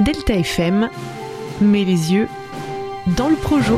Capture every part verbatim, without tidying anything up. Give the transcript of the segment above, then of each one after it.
Delta F M met les yeux dans le projo.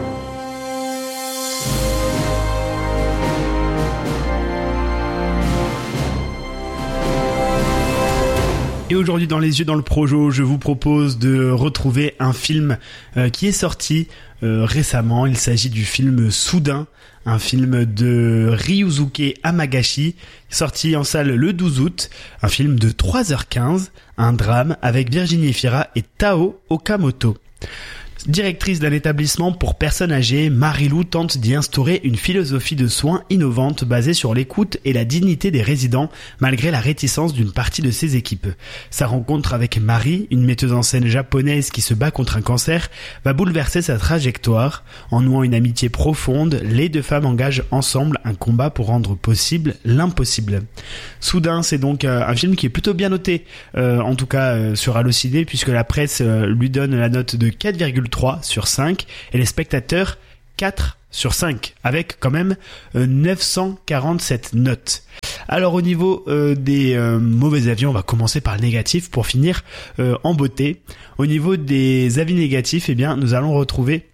Et aujourd'hui dans les yeux dans le projo, je vous propose de retrouver un film euh, qui est sorti euh, récemment. Il s'agit du film Soudain, un film de Ryusuke Hamagashi, sorti en salle le douze août, un film de trois heures quinze, un drame avec Virginie Efira et Tao Okamoto. Directrice d'un établissement pour personnes âgées, Marie-Lou tente d'y instaurer une philosophie de soins innovante basée sur l'écoute et la dignité des résidents, malgré la réticence d'une partie de ses équipes. Sa rencontre avec Marie, une metteuse en scène japonaise qui se bat contre un cancer, va bouleverser sa trajectoire. En nouant une amitié profonde, les deux femmes engagent ensemble un combat pour rendre possible l'impossible. Soudain, c'est donc euh, un film qui est plutôt bien noté, euh, en tout cas euh, sur Allociné, puisque la presse euh, lui donne la note de quatre virgule trois sur cinq et les spectateurs quatre sur cinq, avec quand même euh, neuf cent quarante-sept notes. Alors au niveau euh, des euh, mauvais avis, on va commencer par le négatif pour finir euh, en beauté. Au niveau des avis négatifs, eh bien nous allons retrouver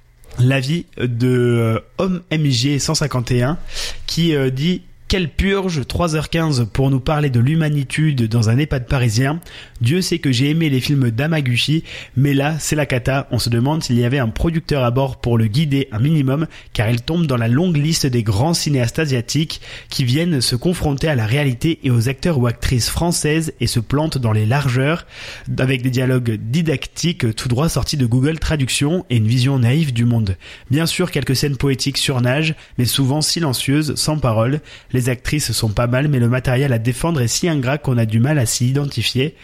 l'avis de euh, Homme M J cent cinquante et un qui euh, dit: quelle purge, trois heures quinze pour nous parler de l'humanitude dans un EHPAD parisien. Dieu sait que j'ai aimé les films d'Hamaguchi, mais là, c'est la cata. On se demande s'il y avait un producteur à bord pour le guider un minimum, car il tombe dans la longue liste des grands cinéastes asiatiques qui viennent se confronter à la réalité et aux acteurs ou actrices françaises et se plantent dans les largeurs, avec des dialogues didactiques tout droit sortis de Google Traduction et une vision naïve du monde. Bien sûr, quelques scènes poétiques surnagent, mais souvent silencieuses, sans parole. Les actrices sont pas mal, mais le matériel à défendre est si ingrat qu'on a du mal à s'y identifier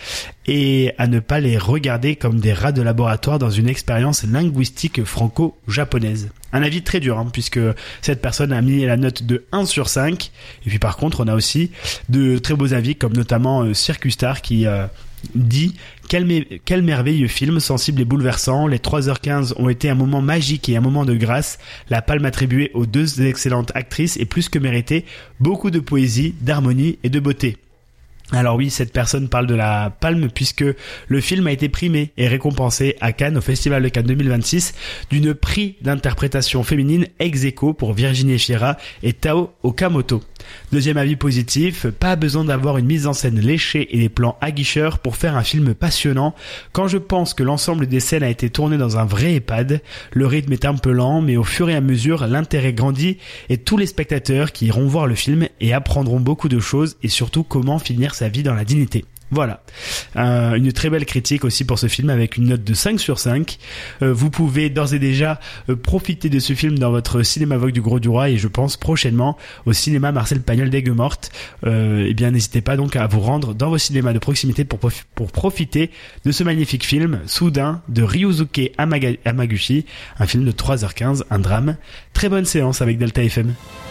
et à ne pas les regarder comme des rats de laboratoire dans une expérience linguistique franco-japonaise. Un avis très dur, hein, puisque cette personne a mis la note de un sur cinq. Et puis par contre, on a aussi de très beaux avis, comme notamment euh, Circus Star qui euh, dit: quel, mé- quel merveilleux film, sensible et bouleversant. Les trois heures quinze ont été un moment magique et un moment de grâce. La palme attribuée aux deux excellentes actrices est plus que méritée. Beaucoup de poésie, d'harmonie et de beauté. Alors oui, cette personne parle de la palme puisque le film a été primé et récompensé à Cannes, au Festival de Cannes deux mille vingt-six, d'une prix d'interprétation féminine ex aequo pour Virginie Efira et Tao Okamoto. Deuxième avis positif, pas besoin d'avoir une mise en scène léchée et des plans aguicheurs pour faire un film passionnant. Quand je pense que l'ensemble des scènes a été tourné dans un vrai EHPAD, le rythme est un peu lent, mais au fur et à mesure, l'intérêt grandit et tous les spectateurs qui iront voir le film et apprendront beaucoup de choses et surtout comment finir sa vie dans la dignité. Voilà, euh, une très belle critique aussi pour ce film avec une note de cinq sur cinq. Euh, vous pouvez d'ores et déjà euh, profiter de ce film dans votre cinéma Vogue du Gros du Roi et je pense prochainement au cinéma Marcel Pagnol d'Aigues-Mortes. Euh, et bien n'hésitez pas donc à vous rendre dans vos cinémas de proximité pour, prof- pour profiter de ce magnifique film Soudain de Ryusuke Hamaga- Hamaguchi, un film de trois heures quinze, un drame. Très bonne séance avec Delta F M.